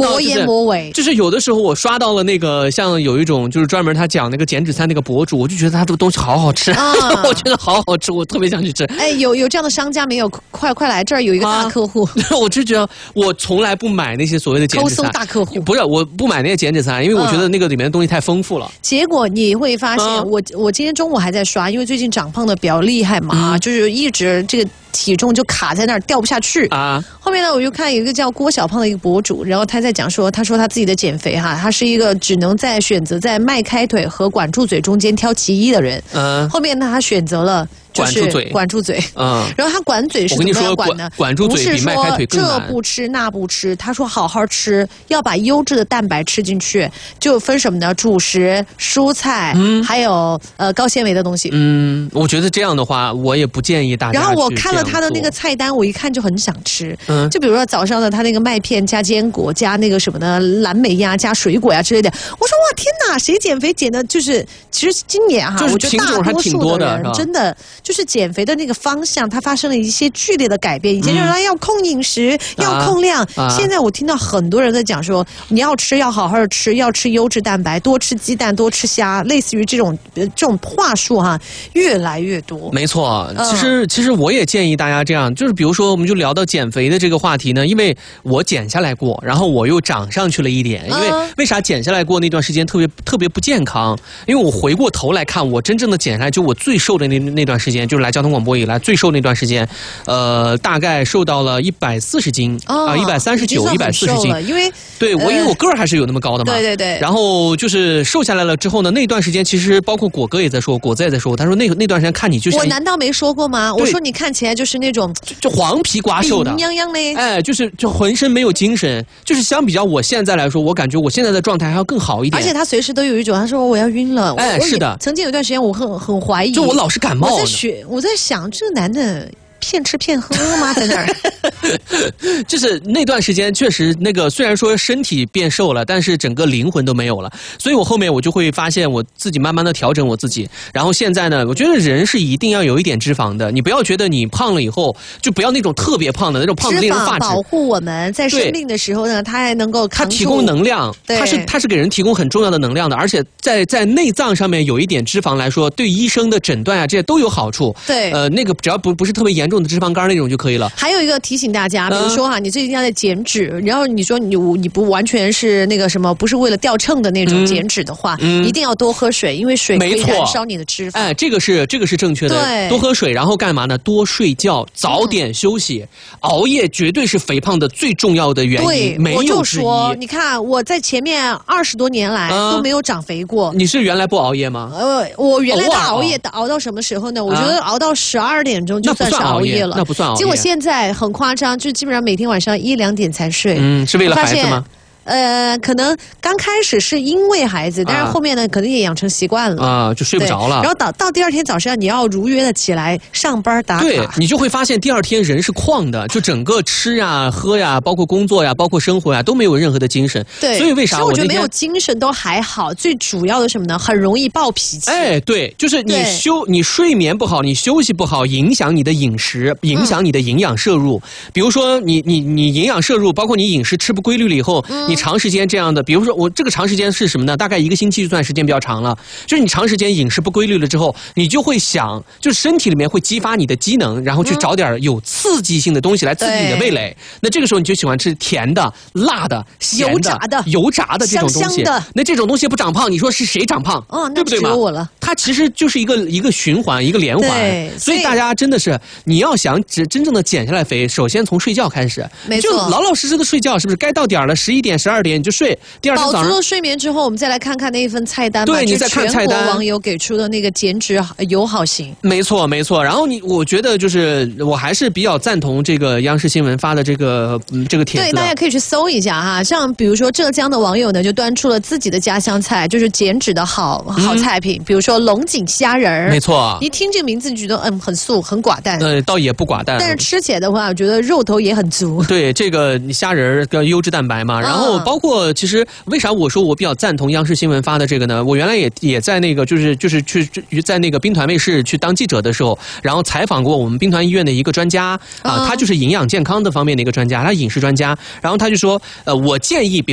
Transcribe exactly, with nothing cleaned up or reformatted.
到磨眼磨尾， 就是有的时候我刷到了那个像有一种就是专门他讲那个减脂餐那个博主，我就觉得他的东西好好吃，啊、我觉得好好吃，我特别想去吃。 哎，有有这样的商家没有？快快来这儿有一个大客户， 啊、我就觉得我从来不买那些所谓的减脂餐， 大客户不是我不买那些减脂餐，因为我觉得那个里面的东西太丰富了。嗯、 结果你会发现，嗯、我我今天中午还在刷，因为最近长胖的比较厉害嘛，嗯、就是一直这个。体重就卡在那儿掉不下去啊！后面呢，我就看有一个叫郭小胖的一个博主，然后他在讲说，他说他自己的减肥哈，他是一个只能在选择在迈开腿和管住嘴中间挑其一的人。嗯，后面呢，他选择了。 管住嘴， 管住嘴，嗯，然后他管嘴是怎么样管呢？ 管住嘴比迈开腿更难。 这不吃那不吃，他说好好吃，要把优质的蛋白吃进去，就分什么呢？主食、蔬菜，嗯，还有呃高纤维的东西。 嗯，我觉得这样的话，我也不建议大家。 然后我看了他的那个菜单，我一看就很想吃。嗯，就比如说早上的他那个麦片加坚果加那个什么呢，蓝莓呀加水果呀之类的。我说哇天哪，谁减肥减的就是，其实今年哈，我觉得大多数的人真的。就是减肥的那个方向，它发生了一些剧烈的改变。以前就说要控饮食，嗯、要控量，啊、现在我听到很多人在讲说，你要吃要好好的吃，要吃优质蛋白，多吃鸡蛋，多吃虾，类似于这种这种话术哈，越来越多。 没错，其实、嗯、其实我也建议大家这样，就是比如说，我们就聊到减肥的这个话题呢，因为我减下来过，然后我又长上去了一点，因为、嗯、为啥减下来过那段时间特别特别不健康？因为我回过头来看，我真正的减下来，就我最瘦的那那段时间。就是来交通广播以来最瘦那段时间，呃，大概瘦到了一百四十斤啊，一百三十九、一百四十斤。 因为对我，因为我个儿还是有那么高的嘛。 对对对。 然后就是瘦下来了之后呢，那段时间其实包括果哥也在说，果子也在说，他说那个那段时间看你就像我难道没说过吗？我说你看起来就是那种就, 就黄皮瓜瘦的， 病殃殃的。 哎，就是就浑身没有精神，就是相比较我现在来说，我感觉我现在的状态还要更好一点。 而且他随时都有一种，他说我要晕了。 哎，是的。 曾经有一段时间我很很怀疑， 就我老是感冒。 我在学，我在想。这个男的骗吃骗喝吗？在那儿， 就是那段时间确实那个，虽然说身体变瘦了，但是整个灵魂都没有了。所以我后面我就会发现我自己慢慢的调整我自己。然后现在呢，我觉得人是一定要有一点脂肪的，你不要觉得你胖了以后就不要那种特别胖的那种胖的令人发指。 保护我们在生病的时候呢，它还能够它提供能量，它是它是给人提供很重要的能量的，而且在在内脏上面有一点脂肪来说，对医生的诊断啊这些都有好处。 对， 呃，那个只要不不是特别严重的脂肪肝那种就可以了。 还有一个提醒大家，比如说哈，你最近要在减脂，然后你说你你不完全是那个什么，不是为了掉秤的那种减脂的话，嗯、一定要多喝水，因为水可以燃烧你的脂肪。 哎，这个是这个是正确的。 对， 多喝水，然后干嘛呢？多睡觉，早点休息。嗯、熬夜绝对是肥胖的最重要的原因， 对， 没有之一。 我就说，你看我在前面二十多年来都没有长肥过。 嗯、你是原来不熬夜吗？ 呃，我原来的熬夜熬到什么时候呢？我觉得熬到十二点钟就算是熬夜了。 那不算熬夜。 结果现在很夸张，就基本上每天晚上一两点才睡。 嗯，是为了孩子吗？ 呃，可能刚开始是因为孩子，但是后面呢，可能也养成习惯了啊，就睡不着了。 然后到到第二天早上，你要如约的起来上班打卡， 对你就会发现第二天人是旷的，就整个吃呀、喝呀，包括工作呀、包括生活呀，都没有任何的精神。 对， 所以为啥我我觉得没有精神都还好，最主要的什么呢？很容易暴脾气。 哎，对，就是你休你睡眠不好，你休息不好，影响你的饮食，影响你的营养摄入。嗯、比如说你你你营养摄入，包括你饮食吃不规律了以后，嗯、你长时间这样的，比如说我这个长时间是什么呢？大概一个星期就算时间比较长了，就是你长时间饮食不规律了之后，你就会想，就是身体里面会激发你的机能，然后去找点有刺激性的东西来刺激你的味蕾。那这个时候你就喜欢吃甜的、辣的、咸的、 油炸的、 油炸的这种东西。 香香的。 那这种东西不长胖，你说是谁长胖？ 哦， 对不对嘛？ 只有我了。 它其实就是一个一个循环，一个连环。所以大家真的是，你要想真真正的减下来肥，首先从睡觉开始， 没错， 就老老实实的睡觉，是不是？该到点了，十一点、十二点你就睡。第二天早上饱足了睡眠之后，我们再来看看那一份菜单吧。 对，你再看菜单， 全国网友给出的那个减脂友好型。 没错，没错。然后你，我觉得就是我还是比较赞同这个央视新闻发的这个、嗯、这个帖子。 对，大家可以去搜一下哈。像比如说浙江的网友呢，就端出了自己的家乡菜，就是减脂的好好菜品，嗯、比如说龙井虾仁儿。 没错， 一听这个名字，觉得嗯很素很寡淡。 呃，倒也不寡淡， 但是吃起来的话，我觉得肉头也很足。 对，这个虾仁儿跟优质蛋白嘛，然后包括其实为啥我说我比较赞同央视新闻发的这个呢？我原来也也在那个就是就是去在那个兵团卫视去当记者的时候，然后采访过我们兵团医院的一个专家啊、呃，他就是营养健康的方面的一个专家，他饮食专家，然后他就说，呃，我建议比